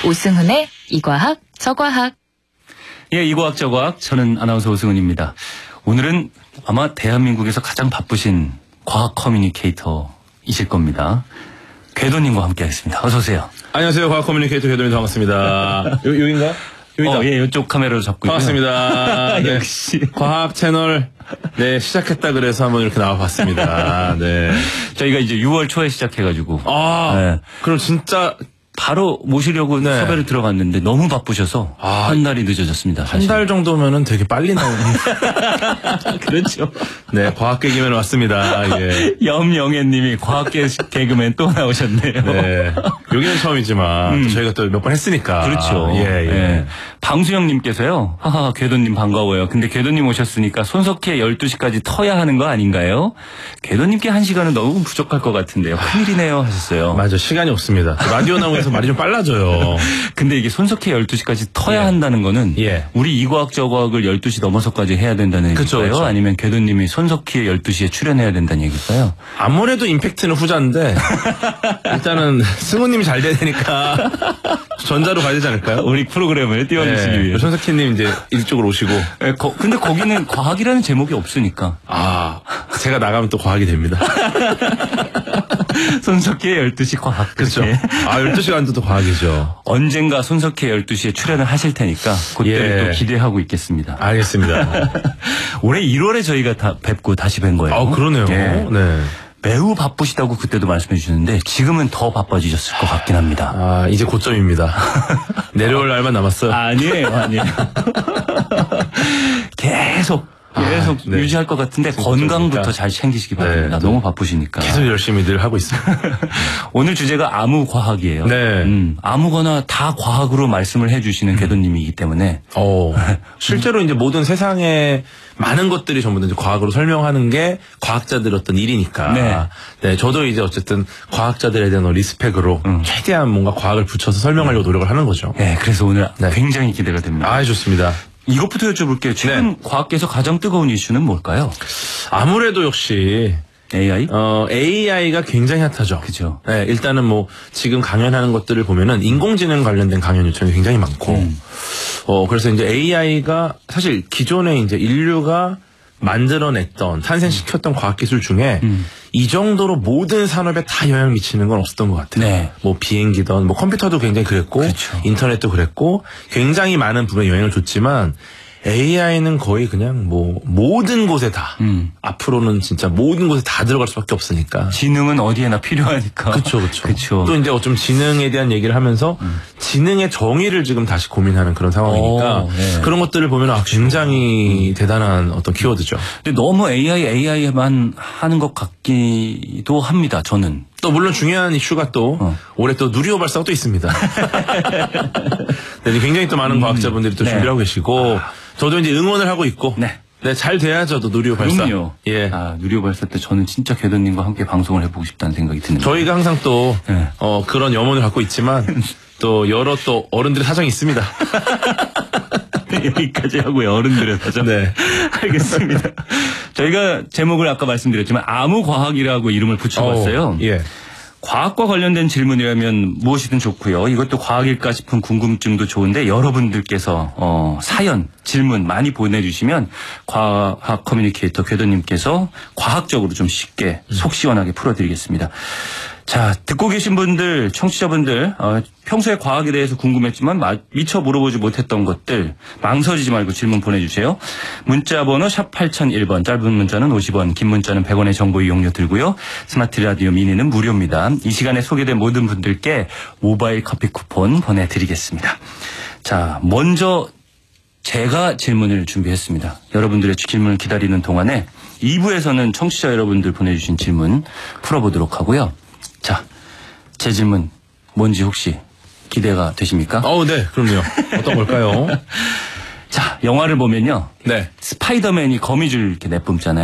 오승훈의 이과학 저과학. 예, 이과학 저과학. 저는 아나운서 오승훈입니다. 오늘은 아마 대한민국에서 가장 바쁘신 과학 커뮤니케이터이실 겁니다. 궤도님과 함께하겠습니다. 어서 오세요. 안녕하세요. 과학 커뮤니케이터 궤도입니다. 반갑습니다. 여긴가? 여기다. 예, 이쪽 카메라로 잡고 반갑습니다. 네. 역시 과학 채널 네 시작했다 그래서 한번 이렇게 나와봤습니다. 네. 저희가 이제 6월 초에 시작해가지고 네. 그럼 진짜 바로 모시려고 네. 섭외를 들어갔는데 너무 바쁘셔서 한 달이 늦어졌습니다. 한 달 정도면은 되게 빨리 나오는. 그렇죠. 네, 과학 개그맨 왔습니다. 예. 염영애님이 과학 개그맨 또 나오셨네요. 네. 여기는 처음이지만 또 저희가 또 몇 번 했으니까. 그렇죠. 예. 방수영님께서요. 하하, 궤도님 반가워요. 근데 궤도님 오셨으니까 손석희의 12시까지 터야 하는 거 아닌가요? 궤도님께 1시간은 너무 부족할 것 같은데요. 큰일이네요 하셨어요. 맞아, 시간이 없습니다. 라디오 나오면서 말이 좀 빨라져요. 근데 이게 손석희 12시까지 터야 한다는 거는 우리 이과학 저과학을 12시 넘어서까지 해야 된다는 얘기일까요? 그쵸. 아니면 궤도님이 손석희의 12시에 출연해야 된다는 얘기일까요? 아무래도 임팩트는 후자인데 일단은 승우님이 잘 돼야 되니까 전자로 가야 되지 않을까요? 우리 프로그램을 띄워주시기 위해. 손석희님 이제 이쪽으로 오시고. 근데 거기는 과학이라는 제목이 없으니까. 제가 나가면 또 과학이 됩니다. 손석희의 12시 과학. 그렇죠. 12시간도 또 과학이죠. 언젠가 손석희의 12시에 출연을 하실 테니까 그때를 또 기대하고 있겠습니다. 알겠습니다. 올해 1월에 저희가 다 뵙고 다시 뵌 거예요. 그러네요. 예. 네. 매우 바쁘시다고 그때도 말씀해 주셨는데 지금은 더 바빠지셨을 것 같긴 합니다. 이제 고점입니다. 내려올 날만 남았어요. 아니에요. 계속 유지할 것 같은데 건강부터 잘 챙기시기 바랍니다. 너무 바쁘시니까. 계속 열심히 늘 하고 있어요. 오늘 주제가 아무과학이에요. 네. 아무거나 다 과학으로 말씀을 해주시는 궤도님이기 때문에. 실제로 이제 모든 세상의 많은 것들이 전부 다 이제 과학으로 설명하는 게 과학자들 어떤 일이니까. 네, 저도 이제 어쨌든 과학자들에 대한 리스펙으로 최대한 뭔가 과학을 붙여서 설명하려고 노력을 하는 거죠. 네, 그래서 오늘 굉장히 기대가 됩니다. 좋습니다. 이것부터 여쭤볼게요. 최근 과학계에서 가장 뜨거운 이슈는 뭘까요? 아무래도 역시 AI? AI가 굉장히 핫하죠. 그죠. 네, 일단은 뭐 지금 강연하는 것들을 보면은 인공지능 관련된 강연 요청이 굉장히 많고, 그래서 이제 AI가 사실 기존에 이제 인류가 만들어냈던 탄생시켰던 과학기술 중에 이 정도로 모든 산업에 다 영향을 미치는 건 없었던 것 같아요. 네. 뭐 비행기든 뭐 컴퓨터도 굉장히 그랬고, 그렇죠. 인터넷도 그랬고, 굉장히 많은 부분에 영향을 줬지만 AI는 거의 그냥 뭐 모든 곳에 다 앞으로는 진짜 모든 곳에 다 들어갈 수밖에 없으니까. 지능은 어디에나 필요하니까. 그렇죠. 또 이제 어쩜 지능에 대한 얘기를 하면서 지능의 정의를 지금 다시 고민하는 그런 상황이니까 그런 것들을 보면 굉장히 대단한 어떤 키워드죠. 근데 너무 AI만 하는 것 같기도 합니다. 저는. 또 물론 중요한 이슈가 또 올해 또 누리호 발사가 또 있습니다. 네, 굉장히 또 많은 과학자분들이 또 준비하고 계시고 저도 이제 응원을 하고 있고 잘 돼야죠. 또 누리호 발사. 그럼요. 예. 누리호 발사 때 저는 진짜 궤도님과 함께 방송을 해보고 싶다는 생각이 드는데. 저희가 항상 또 그런 염원을 갖고 있지만 또 여러 또 어른들의 사정이 있습니다. 여기까지 하고요. 어른들의 사정. 네. 알겠습니다. 저희가 제목을 아까 말씀드렸지만 아무과학이라고 이름을 붙여봤어요. 과학과 관련된 질문이라면 무엇이든 좋고요. 이것도 과학일까 싶은 궁금증도 좋은데 여러분들께서 사연, 질문 많이 보내주시면 과학 커뮤니케이터 궤도님께서 과학적으로 좀 쉽게 속 시원하게 풀어드리겠습니다. 자, 듣고 계신 분들, 청취자분들, 평소에 과학에 대해서 궁금했지만 미처 물어보지 못했던 것들 망설이지 말고 질문 보내주세요. 문자번호 샵 8001번, 짧은 문자는 50원, 긴 문자는 100원의 정보 이용료 들고요. 스마트 라디오 미니는 무료입니다. 이 시간에 소개된 모든 분들께 모바일 커피 쿠폰 보내드리겠습니다. 자, 먼저 제가 질문을 준비했습니다. 여러분들의 질문을 기다리는 동안에 2부에서는 청취자 여러분들 보내주신 질문 풀어보도록 하고요. 자, 제 질문 뭔지 혹시 기대가 되십니까? 네, 그럼요. 어떤 걸까요? 자, 영화를 보면요. 스파이더맨이 거미줄 이렇게 내뿜잖아요.